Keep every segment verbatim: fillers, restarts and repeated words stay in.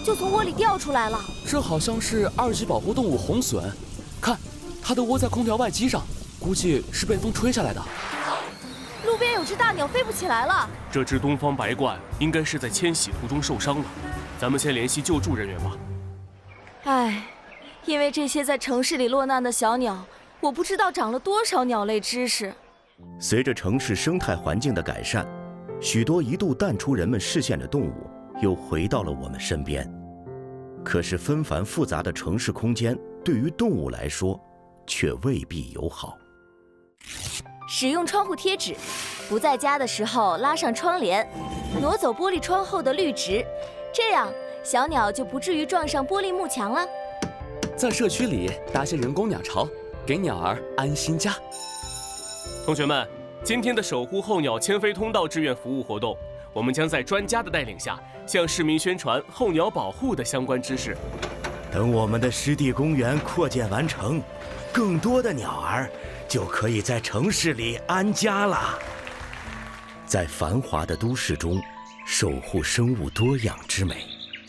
就从窝里掉出来了。 这好像是二级保护动物红隼，看，它都窝在空调外机上，估计是被风吹下来的。 路边有只大鸟飞不起来了。 这只东方白鹳应该是在迁徙途中受伤了，咱们先联系救助人员吧。 唉，因为这些在城市里落难的小鸟，我不知道长了多少鸟类知识。 随着城市生态环境的改善，许多一度淡出人们视线的动物又回到了我们身边。可是纷繁复杂的城市空间对于动物来说却未必友好。 使用窗户贴纸，不在家的时候拉上窗帘，挪走玻璃窗后的绿植，这样小鸟就不至于撞上玻璃幕墙了。 在社区里搭些人工鸟巢，给鸟儿安心家。 同学们，今天的守护候鸟迁飞通道志愿服务活动，我们将在专家的带领下，向市民宣传候鸟保护的相关知识。 等我们的湿地公园扩建完成，更多的鸟儿就可以在城市里安家了。在繁华的都市中，守护生物多样之美。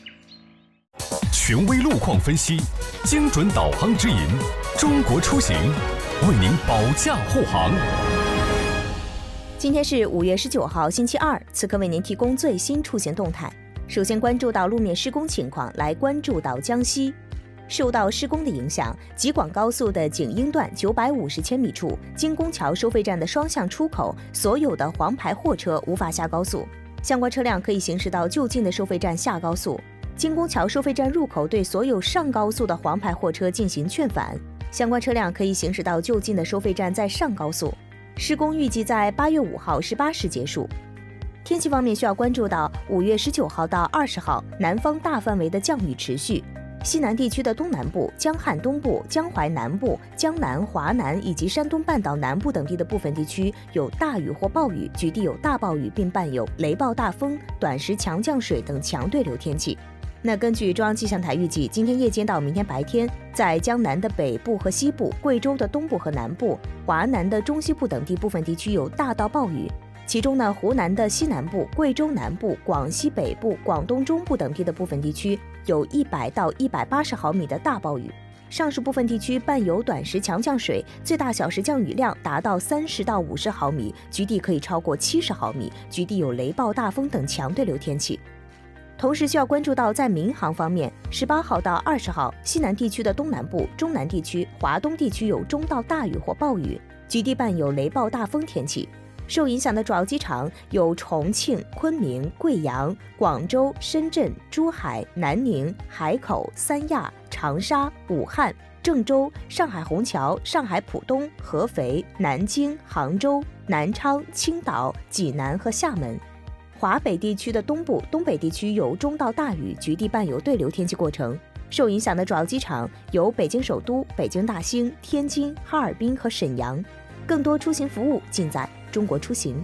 权威路况分析，精准导航指引，中国出行为您保驾护航。 今天是五月十九号，星期二，此刻为您提供最新出行动态。首先关注到路面施工情况，来关注到江西。受到施工的影响，吉广高速的景英段九百五十千米处，金宫桥收费站的双向出口，所有的黄牌货车无法下高速，相关车辆可以行驶到就近的收费站下高速。金宫桥收费站入口对所有上高速的黄牌货车进行劝返，相关车辆可以行驶到就近的收费站再上高速。施工预计在八月五号十八时结束。天气方面需要关注到五月十九号到二十号，南方大范围的降雨持续。西南地区的东南部、江汉东部、江淮南部、江南、华南以及山东半岛南部等地的部分地区有大雨或暴雨，局地有大暴雨，并伴有雷暴大风、短时强降水等强对流天气。那根据中央气象台预计，今天夜间到明天白天，在江南的北部和西部、贵州的东部和南部、华南的中西部等地部分地区有大到暴雨。其中呢，湖南的西南部、贵州南部、广西北部、广东中部等地的部分地区有一百到一百八十毫米的大暴雨。上述部分地区伴有短时强降水，最大小时降雨量达到三十到五十毫米，局地可以超过七十毫米，局地有雷暴大风等强对流天气。同时需要关注到在民航方面，十八号到二十号，西南地区的东南部、中南地区、华东地区有中到大雨或暴雨，局地伴有雷暴大风天气。受影响的主要机场有重庆、昆明、贵阳、广州、深圳、珠海、南宁、海口、三亚、长沙、武汉、郑州、上海虹桥、上海浦东、合肥、南京、杭州、南昌、青岛、济南和厦门。华北地区的东部、东北地区有中到大雨，局地伴有对流天气过程。受影响的主要机场有北京首都、北京大兴、天津、哈尔滨和沈阳。更多出行服务尽在中国出行。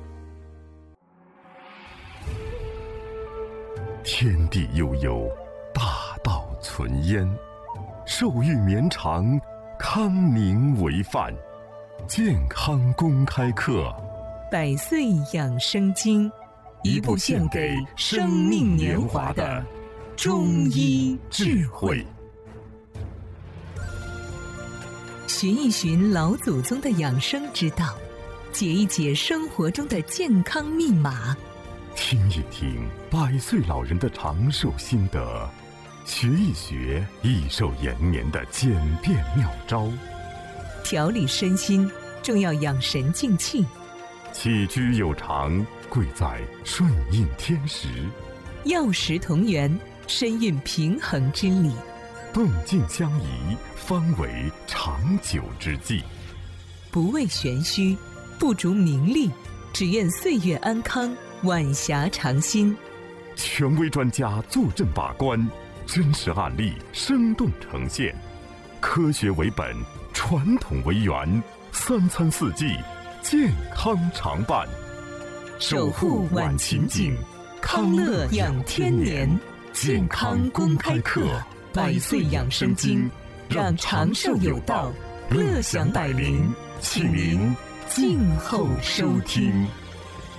天地悠悠，大道存焉。寿育绵长，康宁为范。健康公开课， 百岁养生经， 一部献给生命年华的中医智慧。 寻一寻老祖宗的养生之道，解一解生活中的健康密码， 听一听百岁老人的长寿心得，学一学益寿延年的简便妙招。 调理身心，重要养神静气。 起居有常，贵在顺应天时。 药食同源，深蕴平衡之理。 动静相宜，方为长久之计。 不为玄虚，不逐名利，只愿岁月安康，晚霞长新。 权威专家坐镇把关，真实案例生动呈现，科学为本，传统为源，三餐四季健康常伴。 守护晚晴景，康乐养天年。健康公开课，百岁养生经，让长寿有道，乐享百龄，请您静候收听。